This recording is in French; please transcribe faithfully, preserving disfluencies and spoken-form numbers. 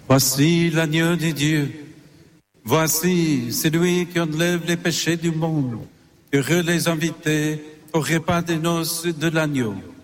Voici l'agneau de Dieu. Voici celui qui enlève les péchés du monde. Heureux les invités au repas des noces de l'agneau.